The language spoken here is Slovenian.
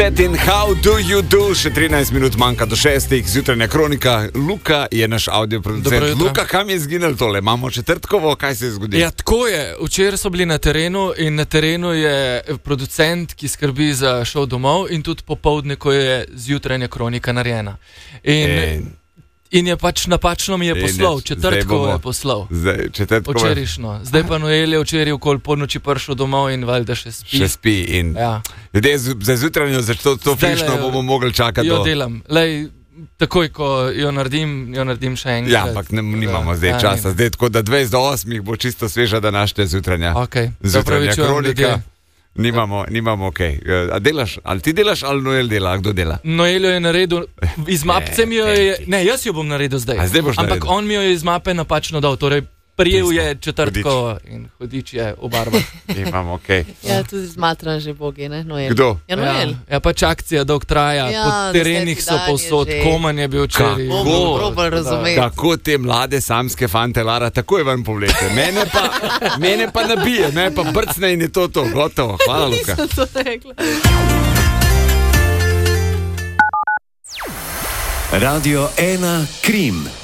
In how do you do? Še 13 minut manjka do 6. Zjutranja kronika. Luka je naš audioproducent. Luka, kam je zginil tole? Imamo četrtkovo, kaj se je zgodilo? Ja, tako je. Včeraj so bili na terenu in na terenu je producent, ki skrbi za šov domov in tudi popoldne, ko je zjutranja kronika narejena. In je pač napačno mi je poslal, četrtkovo je poslal. Včerajšnjo. Zdaj pa Noel je včeraj okoli polnoči prišel domov in valjda še spi. Še spi in ljudje za zjutranjo to frišno bomo mogli čakati. Jo delam. Lej, takoj, ko jo naredim še enkrat. Ja, ampak nimamo zdaj časa. Zdaj tako, da 20 do 8 bo čisto sveža današnja zjutranja. Zjutranja kronika. Nimamo okej. A delaš? Ali ti delaš, ali Noel dela? Kdo dela? Noel jo je naredil, iz mapce mi jo je... Ne, jaz jo bom naredil zdaj. Ampak on mi jo je iz mape napačno dal, torej prijel je četrtko in hudič je obarvan. Imamo okej. Ja, tudi zmatran že bogi, ne? Noel. Kdo? Ja, Noel. Ja, pač akcija dolg traja, po terenih so povsod, Koman je bil včeraj. Kako te mlade samske fante, Lara, takoj ven povlete. Mene pa nabije, me pa brcne in je to, gotovo. Hvala, Luka. Nisem to rekla. Radio 1 Krim.